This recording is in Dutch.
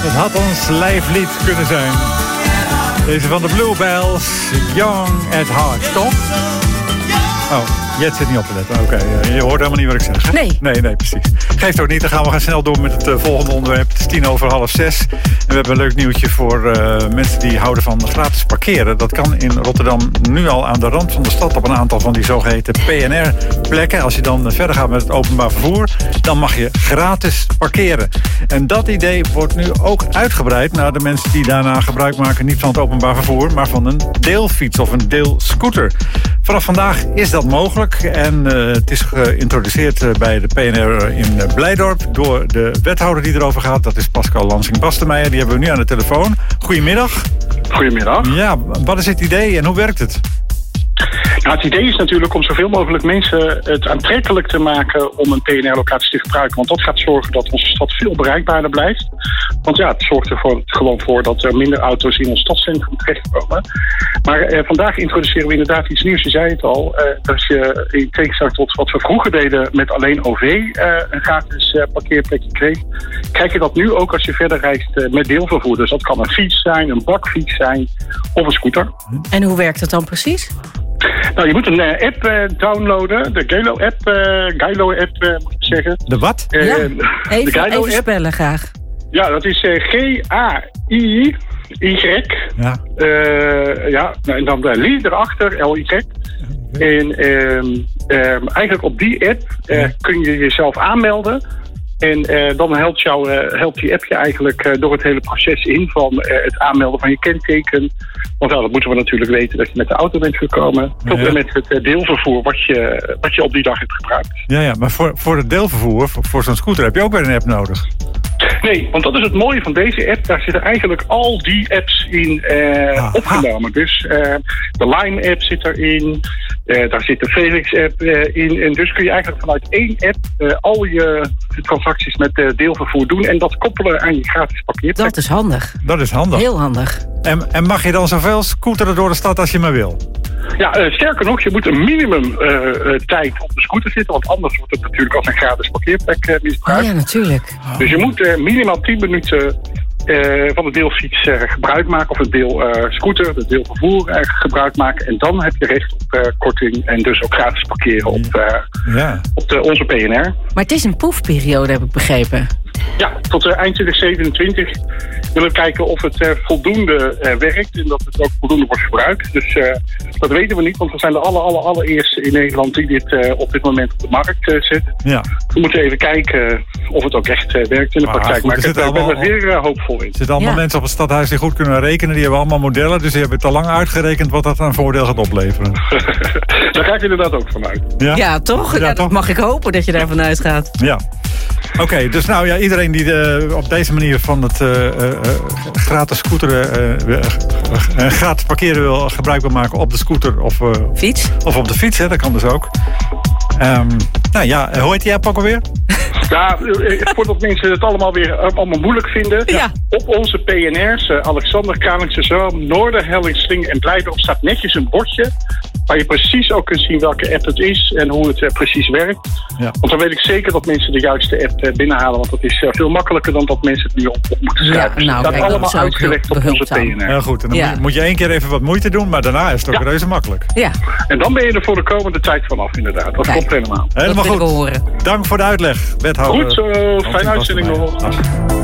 Het had ons lijflied kunnen zijn. Deze van de Bluebells, Young at Heart, toch? Oh, Jet zit niet op te letten. Oké, je hoort helemaal niet wat ik zeg. Nee, precies. Geeft ook niet, dan gaan we snel door met het volgende onderwerp. Het is 5:10. En we hebben een leuk nieuwtje voor mensen die houden van gratis parkeren. Dat kan in Rotterdam nu al aan de rand van de stad op een aantal van die zogeheten PNR-plekken. Als je dan verder gaat met het openbaar vervoer, dan mag je gratis parkeren. En dat idee wordt nu ook uitgebreid naar de mensen die daarna gebruik maken, niet van het openbaar vervoer, maar van een deelfiets of een deelscooter. Vanaf vandaag is dat mogelijk en het is geïntroduceerd bij de PNR in Blijdorp door de wethouder die erover gaat. Dat is Pascal Lansing-Bastemeijer. Die hebben we nu aan de telefoon. Goedemiddag. Goedemiddag. Ja, wat is het idee en hoe werkt het? Nou, het idee is natuurlijk om zoveel mogelijk mensen het aantrekkelijk te maken om een PNR-locatie te gebruiken. Want dat gaat zorgen dat onze stad veel bereikbaarder blijft. Want ja, het zorgt er gewoon voor dat er minder auto's in ons stadscentrum terechtkomen. Maar vandaag introduceren we inderdaad iets nieuws. Je zei het al, dat je in tegenstelling tot wat we vroeger deden met alleen OV een gratis parkeerplekje kreeg. Krijg je dat nu ook als je verder reist met deelvervoer. Dus dat kan een fiets zijn, een bakfiets zijn of een scooter. En hoe werkt het dan precies? Nou, je moet een app downloaden. De Gilo-app moet ik zeggen. De wat? Even spellen graag. Ja, dat is G-A-I-Y. Ja, en dan de Li erachter, L-Y. En eigenlijk op die app kun je jezelf aanmelden. En dan helpt die app je eigenlijk door het hele proces in van het aanmelden van je kenteken. Want dat moeten we natuurlijk weten dat je met de auto bent gekomen. Tot en met het deelvervoer wat je op die dag hebt gebruikt. Ja, maar voor het deelvervoer, voor zo'n scooter heb je ook weer een app nodig. Nee, want dat is het mooie van deze app. Daar zitten eigenlijk al die apps in opgenomen. Dus de Lime-app zit erin. Daar zit de Felix-app in. En dus kun je eigenlijk vanuit één app al je transacties met deelvervoer doen. En dat koppelen aan je gratis parkeerplek. Dat is handig. Dat is handig. Heel handig. En mag je dan zoveel scooteren door de stad als je maar wil? Ja, sterker nog, je moet een minimum tijd op de scooter zitten. Want anders wordt het natuurlijk als een gratis parkeerplek misbruikt. Ja, natuurlijk. Dus je moet minimaal 10 minuten van de deelfiets gebruik maken. Of het deelscooter, het deelvervoer gebruik maken. En dan heb je recht op korting. En dus ook gratis parkeren op onze PNR. Maar het is een proefperiode, heb ik begrepen. Ja, tot eind 2027 willen we kijken of het voldoende werkt. En dat het ook voldoende wordt gebruikt. Dus dat weten we niet, want we zijn de allereerste in Nederland die dit op dit moment op de markt zetten. Ja. We moeten even kijken of het ook echt werkt in de praktijk. Maar ik ben er zeer hoopvol in. Er zitten allemaal mensen op het stadhuis die goed kunnen rekenen. Die hebben allemaal modellen, dus die hebben te lang uitgerekend wat dat aan voordeel gaat opleveren. Daar ga ik inderdaad ook vanuit. Ja, toch? Ja, dat mag ik hopen dat je daarvan uitgaat. Ja. Oké, dus nou ja, iedereen die op deze manier van het gratis scooteren, gratis parkeren wil gebruik wil maken op de scooter of fiets. Of op de fiets, hè, dat kan dus ook. Nou ja, hoe heet die app ook alweer? Ja, voordat mensen het allemaal moeilijk vinden. Ja. Op onze PNR's, Alexander, Kralingse Zoom, Noorderhellingsling en Blijdorp staat netjes een bordje waar je precies ook kunt zien welke app het is en hoe het precies werkt. Ja. Want dan weet ik zeker dat mensen de juiste app binnenhalen, want dat is veel makkelijker dan dat mensen het nu op moeten schrijven. Ja, dat allemaal uitgelegd op onze PNR. Ja, goed. En dan moet je 1 keer even wat moeite doen, maar daarna is het ook reuze makkelijk. Ja. En dan ben je er voor de komende tijd vanaf, inderdaad. Dat klopt helemaal. Helemaal goed. Dank voor de uitleg, wethouder. Goed zo. Fijne uitzending nog.